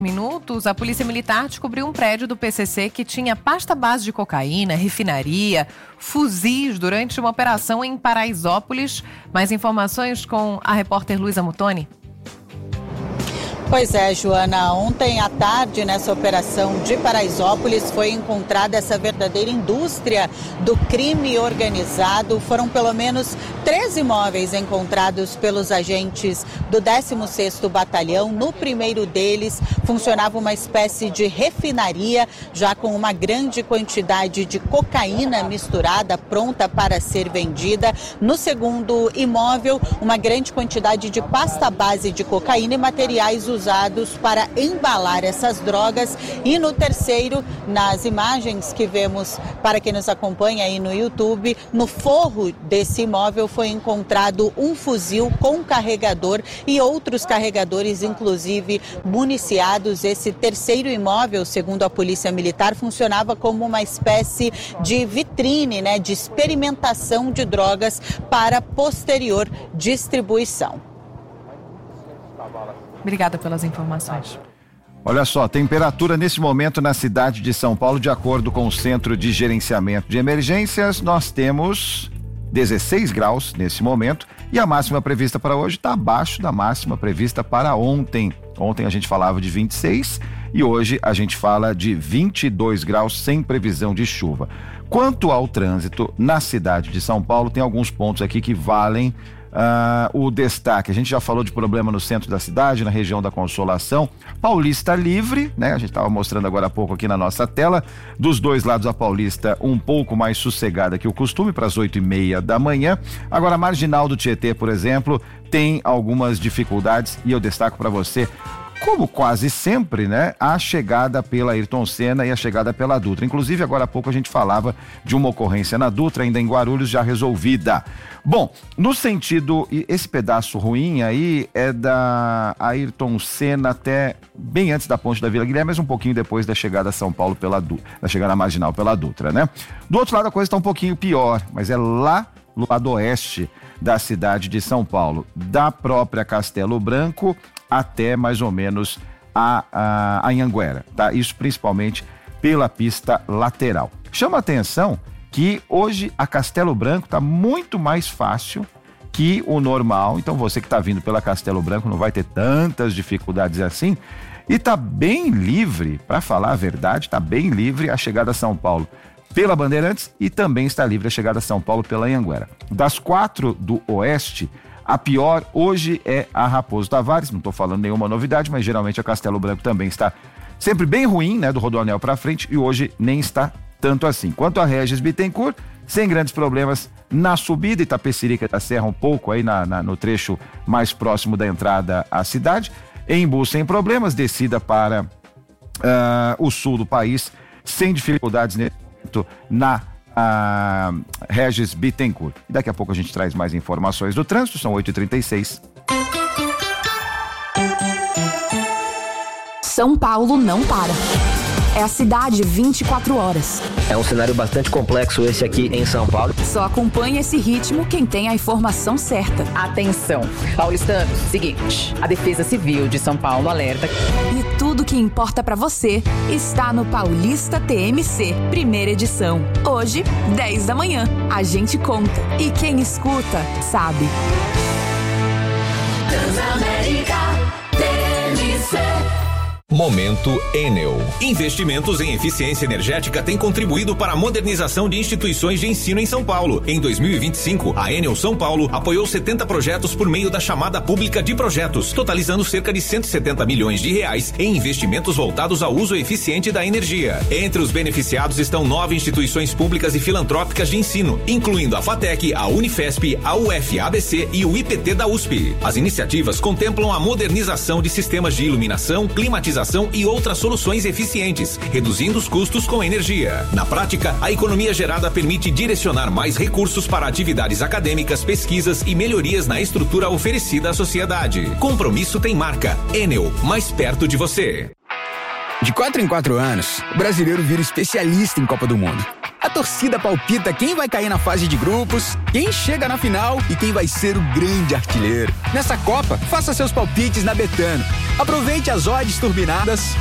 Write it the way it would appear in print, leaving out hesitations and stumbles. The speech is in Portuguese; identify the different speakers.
Speaker 1: minutos, a Polícia Militar descobriu um prédio do PCC que tinha pasta base de cocaína, refinaria, fuzis durante uma operação em Paraisópolis. Mais informações com a repórter Luísa Mutoni.
Speaker 2: Pois é, Joana, ontem à tarde, nessa operação de Paraisópolis, foi encontrada essa verdadeira indústria do crime organizado. Foram pelo menos 13 imóveis encontrados pelos agentes do 16º Batalhão. No primeiro deles, funcionava uma espécie de refinaria, já com uma grande quantidade de cocaína misturada, pronta para ser vendida. No segundo imóvel, uma grande quantidade de pasta base de cocaína e materiais usados para embalar essas drogas. E no terceiro, nas imagens que vemos para quem nos acompanha aí no YouTube, no forro desse imóvel foi encontrado um fuzil com carregador e outros carregadores, inclusive municiados. Esse terceiro imóvel, segundo a Polícia Militar, funcionava como uma espécie de vitrine, de experimentação de drogas para posterior distribuição.
Speaker 1: Obrigada pelas informações.
Speaker 3: Olha só, temperatura nesse momento na cidade de São Paulo, de acordo com o Centro de Gerenciamento de Emergências, nós temos 16 graus nesse momento e a máxima prevista para hoje está abaixo da máxima prevista para ontem. Ontem a gente falava de 26 e hoje a gente fala de 22 graus sem previsão de chuva. Quanto ao trânsito na cidade de São Paulo, tem alguns pontos aqui que valem o destaque. A gente já falou de problema no centro da cidade, na região da Consolação. Paulista livre, A gente estava mostrando agora há pouco aqui na nossa tela. Dos dois lados a Paulista um pouco mais sossegada que o costume, para as 8:30 da manhã. Agora a Marginal do Tietê, por exemplo, tem algumas dificuldades e eu destaco para você, como quase sempre, a chegada pela Ayrton Senna e a chegada pela Dutra. Inclusive, agora há pouco a gente falava de uma ocorrência na Dutra, ainda em Guarulhos, já resolvida. Bom, no sentido, esse pedaço ruim aí é da Ayrton Senna até bem antes da ponte da Vila Guilherme, mas um pouquinho depois da chegada a São Paulo pela Dutra, da chegada à Marginal pela Dutra, Do outro lado a coisa está um pouquinho pior, mas é lá no lado oeste da cidade de São Paulo, da própria Castelo Branco até mais ou menos a Anhanguera, tá? Isso principalmente pela pista lateral. Chama a atenção que hoje a Castelo Branco está muito mais fácil que o normal, então você que está vindo pela Castelo Branco não vai ter tantas dificuldades assim e está bem livre, para falar a verdade, está bem livre a chegada a São Paulo pela Bandeirantes e também está livre a chegada a São Paulo pela Anhanguera. Das 4 do oeste, a pior hoje é a Raposo Tavares, não estou falando nenhuma novidade, mas geralmente a Castelo Branco também está sempre bem ruim, do Rodoanel para frente, e hoje nem está tanto assim. Quanto a Regis Bittencourt, sem grandes problemas na subida, Itapecerica da Serra um pouco aí no trecho mais próximo da entrada à cidade, Embu sem problemas, descida para o sul do país, sem dificuldades na Regis Bittencourt. Daqui a pouco a gente traz mais informações do trânsito, são 8h36.
Speaker 4: São Paulo não para. É a cidade 24 horas.
Speaker 5: É um cenário bastante complexo esse aqui em São Paulo.
Speaker 4: Só acompanha esse ritmo quem tem a informação certa.
Speaker 6: Atenção, paulistanos, seguinte, a Defesa Civil de São Paulo alerta.
Speaker 4: E tudo que importa pra você está no Paulista TMC, primeira edição. Hoje, 10 da manhã. A gente conta. E quem escuta, sabe.
Speaker 7: Transamérica TMC.
Speaker 8: Momento Enel. Investimentos em eficiência energética têm contribuído para a modernização de instituições de ensino em São Paulo. Em 2025, a Enel São Paulo apoiou 70 projetos por meio da chamada pública de projetos, totalizando cerca de 170 milhões de reais em investimentos voltados ao uso eficiente da energia. Entre os beneficiados estão 9 instituições públicas e filantrópicas de ensino, incluindo a FATEC, a Unifesp, a UFABC e o IPT da USP. As iniciativas contemplam a modernização de sistemas de iluminação, climatização e outras soluções eficientes, reduzindo os custos com energia. Na prática, a economia gerada permite direcionar mais recursos para atividades acadêmicas, pesquisas e melhorias na estrutura oferecida à sociedade. Compromisso tem marca. Enel, mais perto de você.
Speaker 9: De 4 em 4 anos, o brasileiro vira especialista em Copa do Mundo. A torcida palpita quem vai cair na fase de grupos, quem chega na final e quem vai ser o grande artilheiro. Nessa Copa, faça seus palpites na Betano. Aproveite as odds turbinadas,